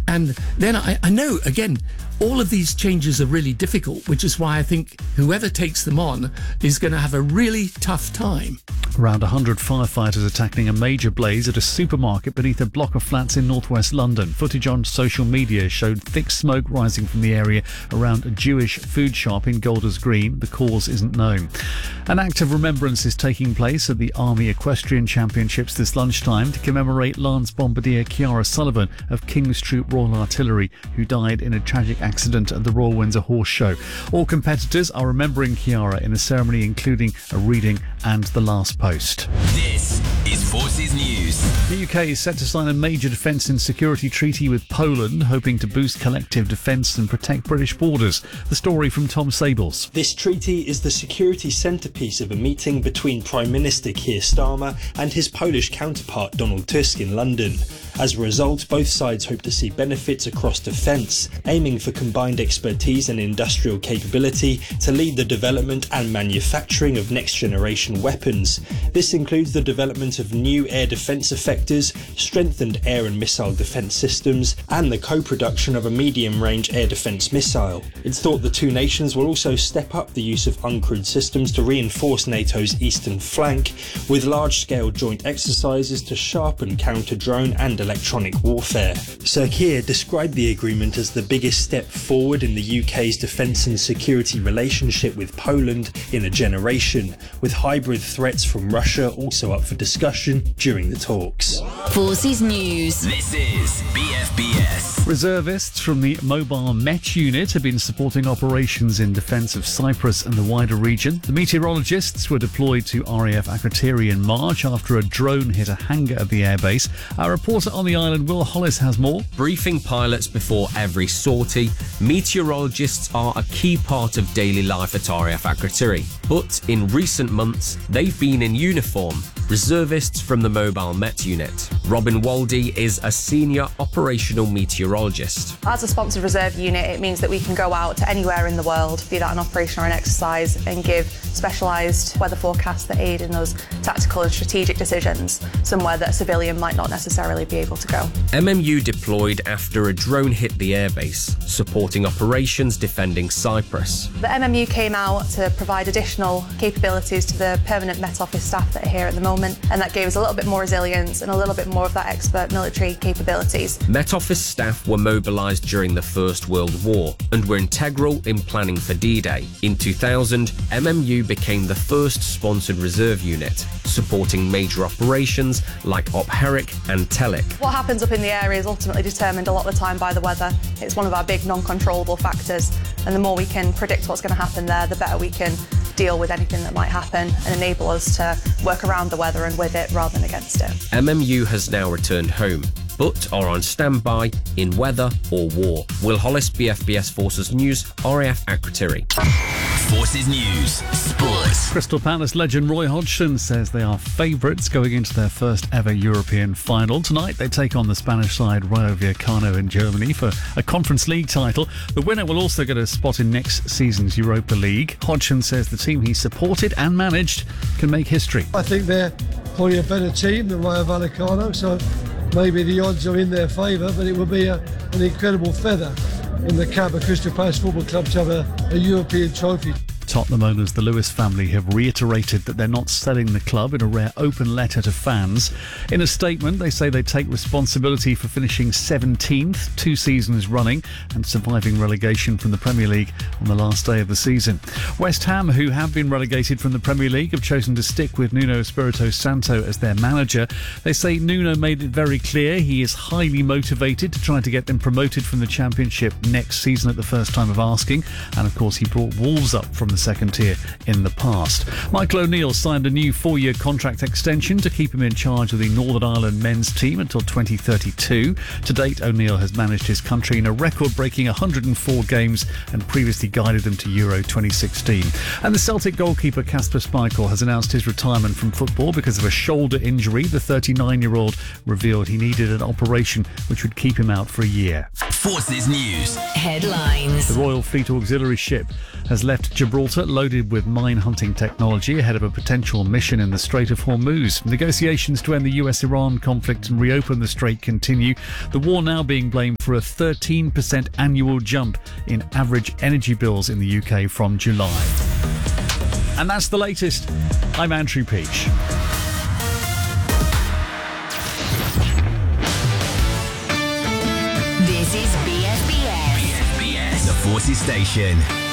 And then I know, again, all of these changes are really difficult, which is why I think whoever takes them on is going to have a really tough time. Around 100 firefighters are tackling a major blaze at a supermarket beneath a block of flats in northwest London. Footage on social media showed thick smoke rising from the area around a Jewish food shop in Golders Green. The cause isn't known. An act of remembrance is taking place at the Army Equestrian Championships this lunchtime to commemorate Lance Bombardier Ciara Sullivan of King's Troop Royal Artillery, who died in a tragic accident at the Royal Windsor Horse Show. All competitors are remembering Ciara in a ceremony including a reading and the last post. This is Forces News. The UK is set to sign a major defence and security treaty with Poland, hoping to boost collective defence and protect British borders. The story from Tom Sables. This treaty is the security centrepiece of a meeting between Prime Minister Keir Starmer and his Polish counterpart Donald Tusk in London. As a result, both sides hope to see benefits across defence, aiming for combined expertise and industrial capability to lead the development and manufacturing of next-generation weapons. This includes the development of new air defence effectors, strengthened air and missile defence systems, and the co-production of a medium-range air defence missile. It's thought the two nations will also step up the use of uncrewed systems to reinforce NATO's eastern flank, with large-scale joint exercises to sharpen counter-drone and electronic warfare. Sir Keir described the agreement as the biggest step forward in the UK's defence and security relationship with Poland in a generation, with hybrid threats from Russia also up for discussion during the talks. Forces News. This is BFBS. Reservists from the Mobile Met Unit have been supporting operations in defence of Cyprus and the wider region. The meteorologists were deployed to RAF Akrotiri in March after a drone hit a hangar at the airbase. Our reporter on the island, Will Hollis, has more. Briefing pilots before every sortie, meteorologists are a key part of daily life at RAF Akrotiri. But in recent months, they've been in uniform, reservists from the Mobile Met Unit. Robin Waldy is a senior operational meteorologist. As a sponsored reserve unit, it means that we can go out to anywhere in the world, be that an operation or an exercise, and give specialised weather forecasts that aid in those tactical and strategic decisions, somewhere that a civilian might not necessarily be able to go. MMU deployed after a drone hit the airbase, supporting operations defending Cyprus. The MMU came out to provide additional capabilities to the permanent Met Office staff that are here at the moment, and that gave us a little bit more resilience and a little bit more of that expert military capabilities. Met Office staff were mobilised during the First World War and were integral in planning for D-Day. In 2000, MMU became the first sponsored reserve unit, supporting major operations like Op Herrick and Telic. What happens up in the area is ultimately determined a lot of the time by the weather. It's one of our big non-controllable factors, and the more we can predict what's going to happen there, the better we can deal with anything that might happen and enable us to work around the weather and with it rather than against it. MMU has now returned home, but are on standby in weather or war. Will Hollis, BFBS Forces News, RAF Akrotiri. Forces News. Sports. Crystal Palace legend Roy Hodgson says they are favourites going into their first ever European final. Tonight they take on the Spanish side Rayo Vallecano in Germany for a Conference League title. The winner will also get a spot in next season's Europa League. Hodgson says the team he supported and managed can make history. I think they're probably a better team than Rayo Vallecano, so maybe the odds are in their favour, but it will be an incredible feather in the cap of Crystal Palace Football Club to have a European trophy. Tottenham owners, the Lewis family, have reiterated that they're not selling the club in a rare open letter to fans. In a statement, they say they take responsibility for finishing 17th 2 seasons running and surviving relegation from the Premier League on the last day of the season. West Ham, who have been relegated from the Premier League, have chosen to stick with Nuno Espirito Santo as their manager. They say Nuno made it very clear he is highly motivated to try to get them promoted from the Championship next season at the first time of asking. And of course, he brought Wolves up from the second tier in the past. Michael O'Neill signed a new 4-year contract extension to keep him in charge of the Northern Ireland men's team until 2032. To date, O'Neill has managed his country in a record-breaking 104 games and previously guided them to Euro 2016. And the Celtic goalkeeper Kasper Schmeichel has announced his retirement from football because of a shoulder injury. The 39-year-old revealed he needed an operation which would keep him out for a year. Forces News. Headlines. The Royal Fleet Auxiliary ship has left Gibraltar loaded with mine-hunting technology ahead of a potential mission in the Strait of Hormuz. Negotiations to end the US-Iran conflict and reopen the strait continue. The war now being blamed for a 13% annual jump in average energy bills in the UK from July. And that's the latest. I'm Andrew Peach. This is BFBS. BFBS, the Forces Station.